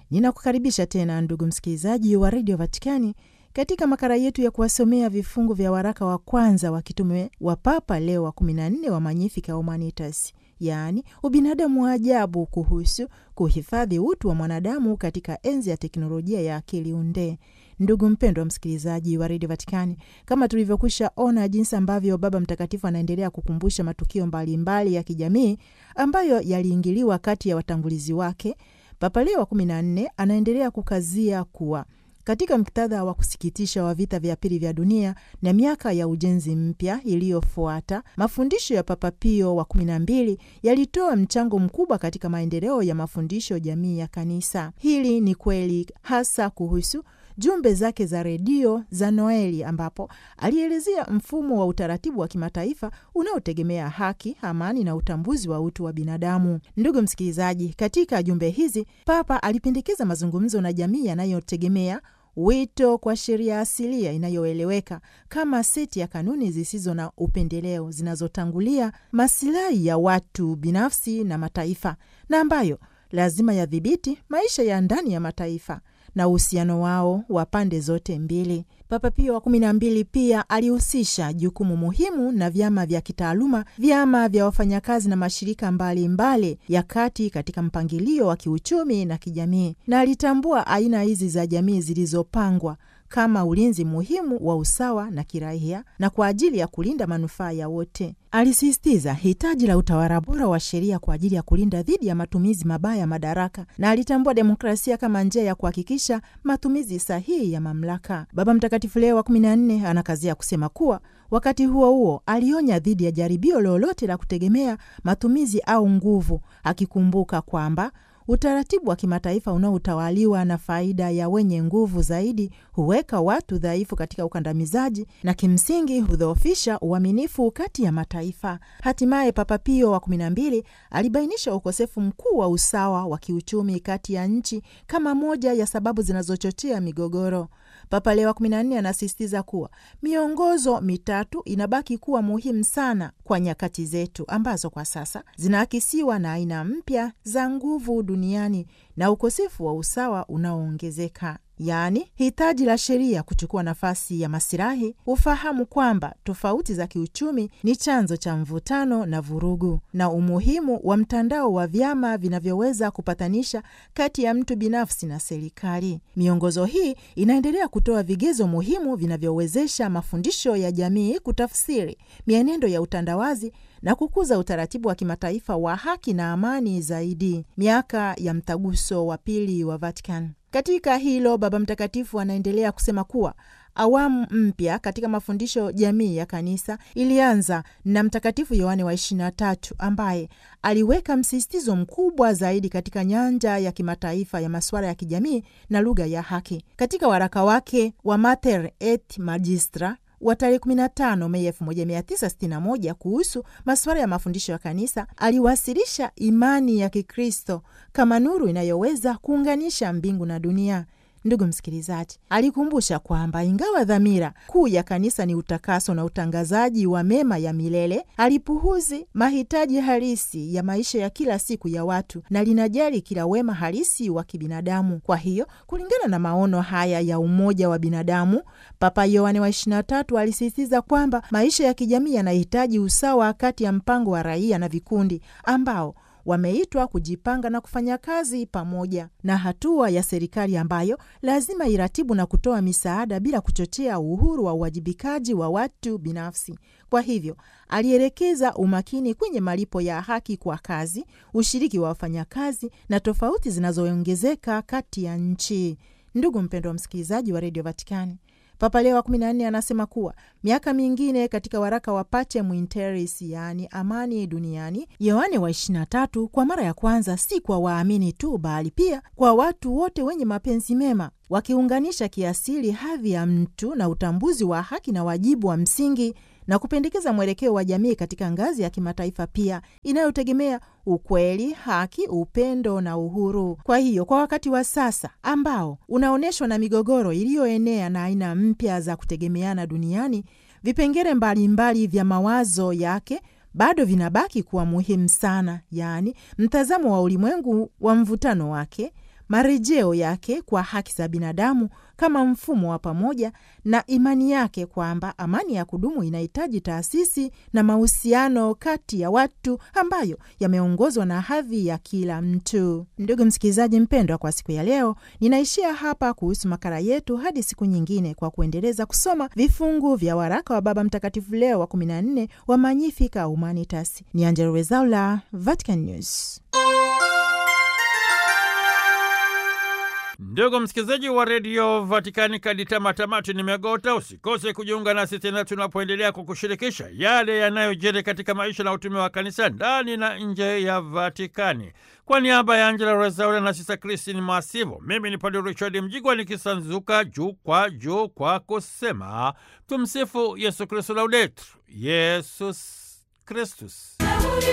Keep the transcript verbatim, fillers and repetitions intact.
Ninakukaribisha tena ndugu msikilizaji wa Radio Vatikani katika makala yetu ya kuwasomea vifungu vya waraka wa kwanza wa kitume wa Papa Leo wa kumi na nne wa Magnificat Humanitas, yaani ubinadamu wa ajabu, kuhusu kuhifadhi utu wa mwanadamu katika enzi ya teknolojia ya akili unde. Ndugu mpendwa msikilizaji wa Radio Vatikani, kama tulivyokwisha ona jinsi ambavyo Baba Mtakatifu anaendelea kukumbusha matukio mbalimbali mbali ya kijamii ambayo yaliingiliwa kati ya watangulizi wake, Papa Leo wa kumi na nne anaendelea kukazia kuwa katika muktadha wa kusikitisha wa vita vya pili vya dunia na miaka ya ujenzi mpya iliyofuata, mafundisho ya Papa Pio wa kumi na mbili yalitoa mchango mkubwa katika maendeleo ya mafundisho jamii ya kanisa. Hili ni kweli hasa kuhusu jumbe zake za redio za Noeli, ambapo alielezea mfumo wa utaratibu wa kimataifa unaotegemea haki, amani na utambuzi wa utu wa binadamu. Ndugu msikilizaji, katika jumbe hizi Papa alipendekeza mazungumzo na jamii yanayotegemea wito kwa sheria asilia inayoeleweka kama seti ya kanuni zisizo na upendeleo zinazotangulia masilahi ya watu binafsi na mataifa, na ambayo lazima yadhibiti maisha ya ndani ya mataifa na uhusiano wao wa pande zote mbili. Papa Pio wa kumi na mbili pia alihusisha jukumu muhimu na vyama vya kitaaluma, vyama vya wafanyakazi na mashirika mbalimbali mbali ya kati katika mpangilio wa kiuchumi na kijamii, na alitambua aina hizi za jamii zilizopangwa kama ulinzi muhimu wa usawa na kiraia na kwa ajili ya kulinda manufaa ya wote. Alisisitiza hitaji la utawala bora wa sheria kwa ajili ya kulinda dhidi ya matumizi mabaya ya madaraka, na alitambua demokrasia kama njia ya kuhakikisha matumizi sahihi ya mamlaka. Baba Mtakatifu Leo wa kumi na nne anakazia kusema kuwa wakati huo huo alionya dhidi ya jaribio lolote la kutegemea matumizi au nguvu, akikumbuka kwamba utaratibu wa kimataifa unaotawaliwa na faida ya wenye nguvu zaidi huweka watu dhaifu katika ukandamizaji na kimsingi hudhoofisha uaminifu kati ya mataifa. Hatimaye Papa Pio wa kumi na mbili alibainisha ukosefu mkuu wa usawa wa kiuchumi kati ya nchi kama moja ya sababu zinazochochea migogoro. Papa Leo wa kumi na nne anasisitiza kuwa miongozo mitatu inabaki kuwa muhimu sana kwa nyakati zetu ambazo kwa sasa zinaakisiwa na aina mpya za nguvu duniani na ukosefu wa usawa unaoongezeka, yaani hitaji la sheria kuchukua nafasi ya masilahi, ufahamu kwamba tofauti za kiuchumi ni chanzo cha mvutano na vurugu, na umuhimu wa mtandao wa vyama vinavyoweza kupatanisha kati ya mtu binafsi na serikali. Miongozo hii inaendelea kutoa vigezo muhimu vinavyowezesha mafundisho ya jamii kutafsiri mienendo ya utandawazi na kukuza utaratibu wa kimataifa wa haki na amani zaidi. Miaka ya mtaguso wa pili wa Vatican. Katika hilo Baba Mtakatifu anaendelea kusema kuwa awamu mpya katika mafundisho jamii ya kanisa ilianza na Mtakatifu Yohane wa ishirini na tatu, ambaye aliweka msisitizo mkubwa zaidi katika nyanja ya kimataifa ya masuala ya kijamii na lugha ya haki. Katika waraka wake wa Mater et Magistra wa tarehe kumi na tano Mei elfu moja mia tisa sitini na moja kuhusu masuala ya mafundisho ya kanisa, aliwasilisha imani ya Kikristo kama nuru inayoweza kuunganisha mbingu na dunia. Ndugu msikilizaji, alikumbusha kwamba ingawa dhamira kuu ya kanisa ni utakaso na utangazaji wa mema ya milele, alipuhuzi mahitaji halisi ya maisha ya kila siku ya watu na linajali kila wema halisi wa kibinadamu. Kwa hiyo, kulingana na maono haya ya umoja wa binadamu, Papa Yohane wa ishirini na tatu alisisitiza kwamba maisha ya kijamii yanahitaji usawa kati ya mpango wa raia na vikundi ambao wameitwa kujipanga na kufanya kazi pamoja, na hatua ya serikali ambayo lazima iratibu na kutoa misaada bila kuchochea uhuru wa uwajibikaji wa watu binafsi. Kwa hivyo, alielekeza umakini kwenye malipo ya haki kwa kazi, ushiriki wa wafanyakazi na tofauti zinazoongezeka kati ya nchi. Ndugu mpendwa msikilizaji wa Radio Vatikani, Papa Leo wa kumi na nne anasema kuwa miaka mingine katika waraka wa Pacem in Terris, yaani amani duniani, Yohane wa ishirini na tatu kwa mara ya kwanza si kwa waamini tu, bali pia kwa watu wote wenye mapenzi mema, wakiunganisha kiasili hadhi ya mtu na utambuzi wa haki na wajibu wa msingi, na kupendekeza mwelekeo wa jamii katika ngazi ya kimataifa pia inayotegemea ukweli, haki, upendo na uhuru. Kwa hiyo, kwa wakati wa sasa ambao unaonyeshwa na migogoro iliyoenea na aina mpya za kutegemeana duniani, vipengele mbalimbali vya mawazo yake bado vinabaki kuwa muhimu sana, yaani mtazamo wa ulimwengu wa mvutano wake, marejeo yake kwa haki za binadamu kama mfumo wa pamoja, na imani yake kwamba amani ya kudumu inahitaji taasisi na mahusiano kati ya watu ambayo yameongozwa na hadhi ya kila mtu. Ndugu msikilizaji mpendwa, kwa siku ya leo ninaishia hapa kuhusu makala yetu hadi siku nyingine, kwa kuendeleza kusoma vifungu vya waraka wa Baba Mtakatifu Leo wa kumi na nne wa Magnificat Humanitas. Ni Angella Rwezaula, Vatican News. Ndugu msikilizaji wa redio Vatikani, kaditama tamati nimegota. Usikose kujiunga nasi tena tunapoendelea kukushirikisha yale yanayojiri katika maisha na utume wa kanisa ndani na nje ya Vatikani. Kwa niaba ya Angella Rwezaula na Sista Christine Masivo, mimi ni Padre Richard Mjigwa nikisanzuka juu kwa juu kwa kusema tumsifu Yesu Kristo, laudetur Yesus Kristus.